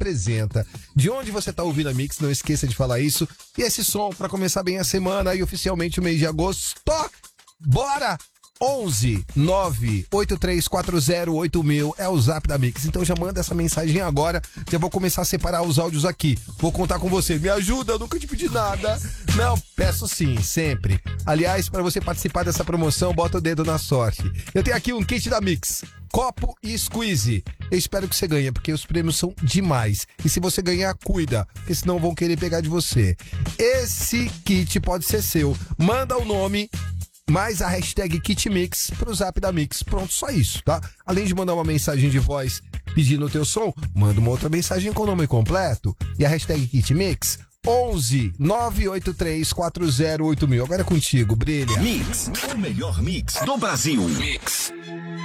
representa. De onde você tá ouvindo a Mix, não esqueça de falar isso. E esse som pra começar bem a semana e oficialmente o mês de agosto. Bora! 11 98340 8000 é o zap da Mix. Então já manda essa mensagem agora. Já vou começar a separar os áudios aqui. Vou contar com você. Me ajuda, eu nunca te pedi nada. Não, peço sim, sempre. Aliás, para você participar dessa promoção, bota o dedo na sorte. Eu tenho aqui um kit da Mix. Copo e squeeze. Eu espero que você ganhe, porque os prêmios são demais. E se você ganhar, cuida, porque senão vão querer pegar de você. Esse kit pode ser seu. Manda o nome mais a hashtag KitMix pro zap da Mix. Pronto, só isso, tá? Além de mandar uma mensagem de voz pedindo o teu som, manda uma outra mensagem com o nome completo e a hashtag KitMix. 11 98340 8000. Agora é contigo, brilha. Mix, o melhor mix do Brasil. Mix.